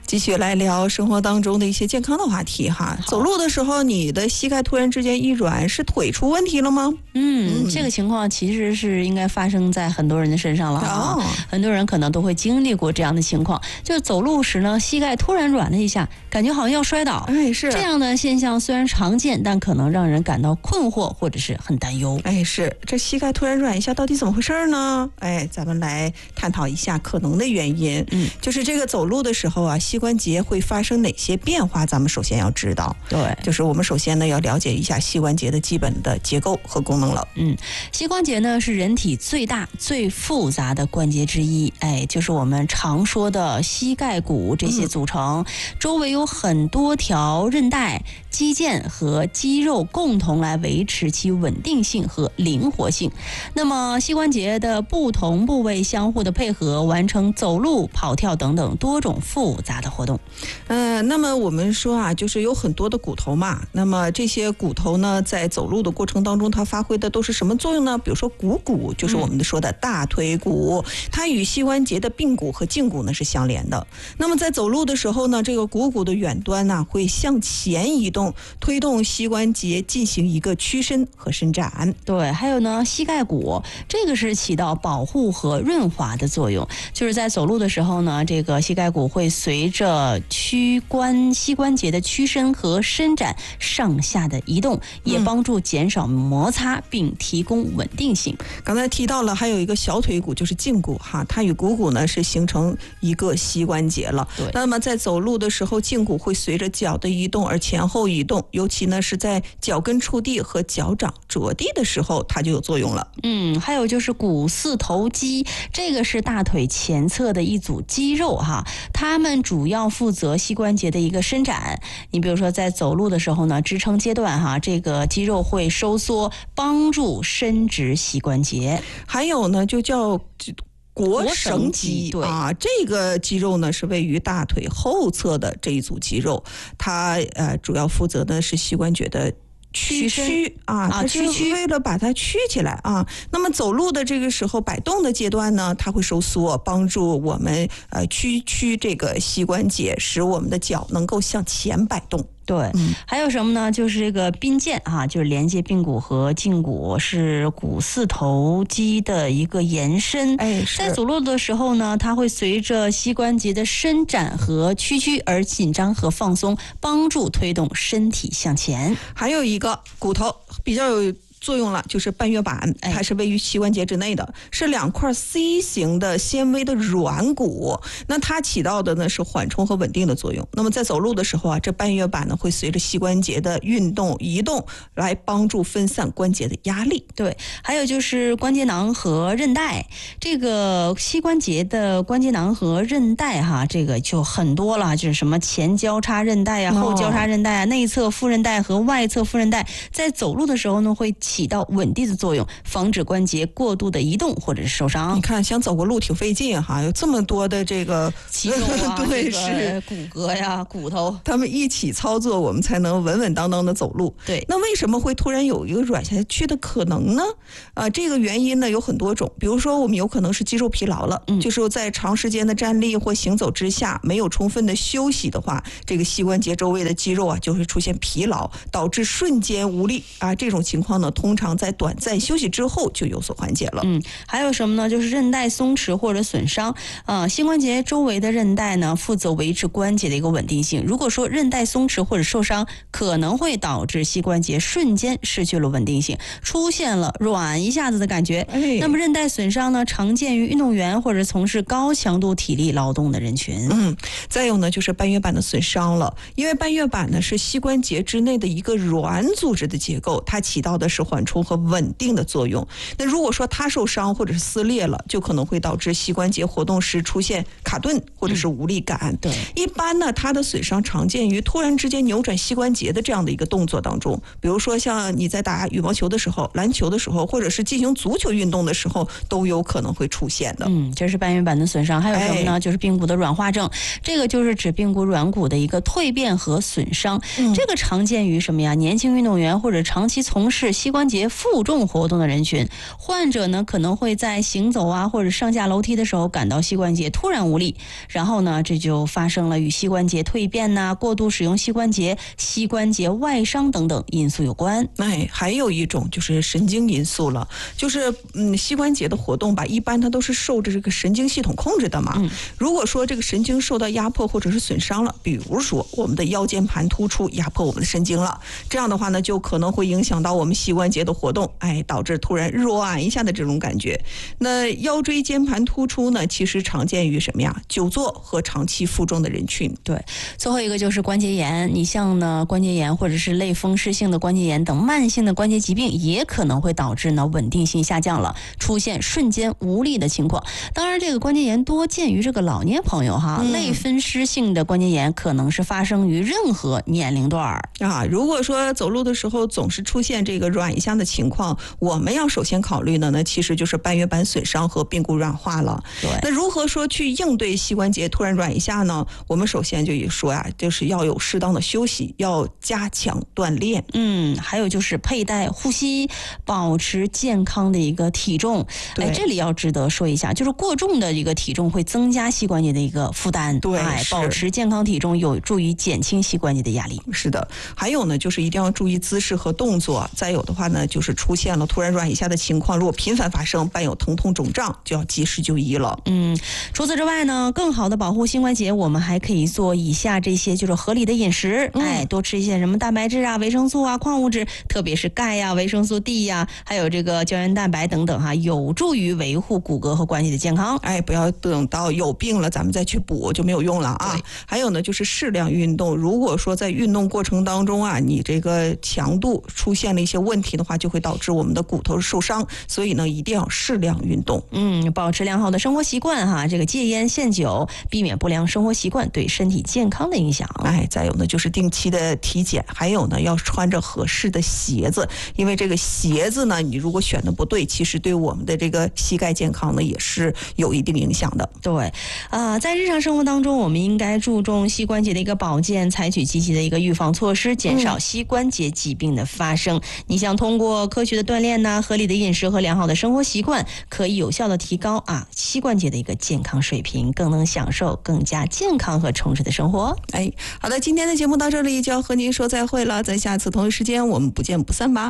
继续来聊生活当中的一些健康的话题哈。走路的时候，你的膝盖突然之间一软，是腿出问题了吗？ 这个情况其实是应该发生在很多人的身上了啊。很多人可能都会经历过这样的情况，就是走路时呢，膝盖突然软了一下，感觉好像要摔倒。是这样的现象虽然常见，但可能让人感到困惑或者是很担忧。 是这膝盖突然软一下，到底怎么回事呢？咱们来探讨一下可能的原因。就是这个走路的时候啊，膝关节会发生哪些变化？咱们首先要知道。 对， 就是我们首先呢要了解一下膝关节的基本的结构和功能了。 膝关节呢是人体最大最复杂的关节之一，就是我们常说的膝盖骨这些组成，周围有很多条韧带、肌腱和肌肉共同来维持其稳定性和灵活性。那么膝关节的不同部位相互的配合，完成走路、跑跳等等多种复杂的活动。 那么我们说啊，就是有很多的骨头嘛，那么这些骨头呢，在走路的过程当中，它发挥的都是什么作用呢？比如说股就是我们说的大腿骨，它与膝关节的髌骨和胫骨呢是相连的。那么在走路的时候呢，这个股骨的远端呢会向前移动，推动膝关节进行一个屈伸和伸展。 对，还有呢，膝盖骨这个是起到保护和润滑的作用，就是在走路的时候呢，这个膝盖骨会随着膝关节的屈伸和伸展上下的移动，也帮助减少摩擦并提供稳定性。 刚才提到了还有一个小腿骨，就是胫骨哈，它与股骨呢是形成一个膝关节了。 对， 那么在走路的时候，胫骨会随着脚的移动而前后移动，尤其呢是在脚跟触地和脚掌着地的时候，它就有作用了。 还有就是股四头肌，这个是大腿前侧的一组肌肉哈，它们主要负责膝关节的一个伸展。你比如说在走路的时候呢，支撑阶段哈，这个肌肉会收缩，帮助伸直膝关节。 还有呢，就叫腘绳肌啊，这个肌肉呢是位于大腿后侧的这一组肌肉，它主要负责的是膝关节的屈啊，它是为了把它曲起来啊。那么走路的这个时候摆动的阶段呢，它会收缩，帮助我们屈这个膝关节，使我们的脚能够向前摆动。 对，还有什么呢？就是这个髌腱啊，就是连接髌骨和胫骨，是股四头肌的一个延伸。在走路的时候呢，它会随着膝关节的伸展和屈而紧张和放松，帮助推动身体向前。 还有一个骨头比较有作用了，就是半月板，它是位于膝关节之内的，是两块 C 型的纤维的软骨。那它起到的呢是缓冲和稳定的作用。那么在走路的时候啊，这半月板呢会随着膝关节的运动移动，来帮助分散关节的压力。 对，还有就是关节囊和韧带，这个膝关节的关节囊和韧带哈，这个就很多了，就是什么前交叉韧带啊、后交叉韧带啊、内侧副韧带和外侧副韧带，在走路的时候呢会起到稳定的作用，防止关节过度的移动或者是受伤。 你看，想走个路挺费劲哈，有这么多的这个肌肉啊， 对， 是骨骼呀、骨头， 他们一起操作，我们才能稳稳当当的走路。 对， 那为什么会突然有一个软下去的可能呢？这个原因呢有很多种，比如说我们有可能是肌肉疲劳了，就是在长时间的站立或行走之下，没有充分的休息的话，这个膝关节周围的肌肉啊就会出现疲劳，导致瞬间无力啊。这种情况呢，通常在短暂休息之后就有所缓解了。 还有什么呢？就是韧带松弛或者损伤。膝关节周围的韧带呢，负责维持关节的一个稳定性。如果说韧带松弛或者受伤，可能会导致膝关节瞬间失去了稳定性，出现了软一下子的感觉。那么韧带损伤呢，常见于运动员或者从事高强度体力劳动的人群。 再有呢，就是半月板的损伤了，因为半月板呢是膝关节之内的一个软组织的结构，它起到的是缓冲和稳定的作用。那如果说它受伤或者是撕裂了，就可能会导致膝关节活动时出现卡顿或者是无力感。 对， 一般呢，它的损伤常见于突然之间扭转膝关节的这样的一个动作当中，比如说像你在打羽毛球的时候、篮球的时候，或者是进行足球运动的时候，都有可能会出现的。 这是半月板的损伤。还有什么呢？就是髌骨的软化症，这个就是指髌骨软骨的一个蜕变和损伤。这个常见于什么呀？年轻运动员或者长期从事膝关关节负重活动的人群。患者呢可能会在行走啊或者上下楼梯的时候感到膝关节突然无力，然后呢这就发生了与膝关节蜕变呐、过度使用膝关节、膝关节外伤等等因素有关。 还有一种就是神经因素了，就是膝关节的活动吧，一般它都是受着这个神经系统控制的嘛。如果说这个神经受到压迫或者是损伤了，比如说我们的腰间盘突出压迫我们的神经了，这样的话呢就可能会影响到我们膝关节的活动，导致突然软一下的这种感觉。那腰椎间盘突出呢，其实常见于什么呀？久坐和长期负重的人群。 对，最后一个就是关节炎。你像呢关节炎或者是类风湿性的关节炎等慢性的关节疾病，也可能会导致呢稳定性下降了，出现瞬间无力的情况。当然这个关节炎多见于这个老年朋友哈，类风湿性的关节炎可能是发生于任何年龄段如果说走路的时候总是出现这个软一下的情况，我们要首先考虑的呢其实就是半月板损伤和髌骨软化了。 对， 那如何说去应对膝关节突然软一下呢？我们首先就说就是要有适当的休息，要加强锻炼。 还有就是佩戴护膝，保持健康的一个体重。这里要值得说一下，就是过重的一个体重会增加膝关节的一个负担。 对， 保持健康体重有助于减轻膝关节的压力。 是的，还有呢就是一定要注意姿势和动作。再有的话呢就是出现了突然软一下的情况，如果频繁发生，伴有疼痛肿胀，就要及时就医了。 除此之外呢，更好的保护膝关节，我们还可以做以下这些，就是合理的饮食。多吃一些什么蛋白质啊、维生素啊、矿物质，特别是钙呀、维生素 D 呀，还有这个胶原蛋白等等哈，有助于维护骨骼和关节的健康。 不要等到有病了咱们再去补就没有用了啊。还有呢就是适量运动，如果说在运动过程当中你这个强度出现了一些问题的话，就会导致我们的骨头受伤，所以呢一定要适量运动。 保持良好的生活习惯哈，这个戒烟限酒，避免不良生活习惯对身体健康的影响。 再有呢就是定期的体检，还有呢要穿着合适的鞋子，因为这个鞋子呢你如果选的不对，其实对我们的这个膝盖健康呢也是有一定影响的。 对，在日常生活当中，我们应该注重膝关节的一个保健，采取积极的一个预防措施，减少膝关节疾病的发生。你想通过科学的锻炼呢、合理的饮食和良好的生活习惯，可以有效的提高膝关节的一个健康水平，更能享受更加健康和充实的生活。 好的，今天的节目到这里就要和您说再会了，在下次同一时间我们不见不散吧。